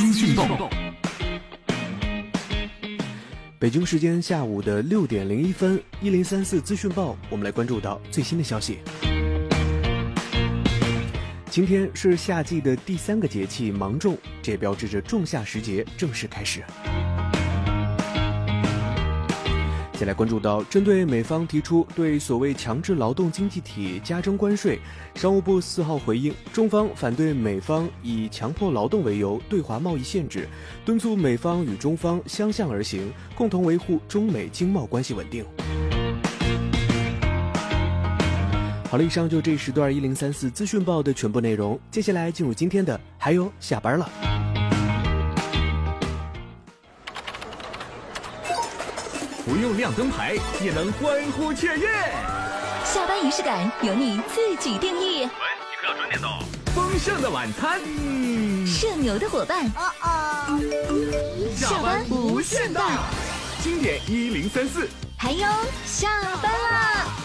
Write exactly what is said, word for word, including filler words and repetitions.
资讯报。 北京时间下午的六点零一分，一零三四资讯报，我们来关注到最新的消息。今天是夏季的第三个节气芒种，这也标志着仲夏时节正式开始。先来关注到，针对美方提出对所谓强制劳动经济体加征关税，商务部四号回应，中方反对美方以强迫劳动为由对华贸易限制，敦促美方与中方相向而行，共同维护中美经贸关系稳定。好了，以上就这时段一零三四资讯报的全部内容，接下来进入今天的还有下班了。 不用亮灯牌也能欢呼雀跃， 下班仪式感由你自己定义。 喂，你可要准点到。丰盛的晚餐，嗯， 社牛的伙伴， 哦哦， 下班无限大， 经典一零三四， 还有下班啦。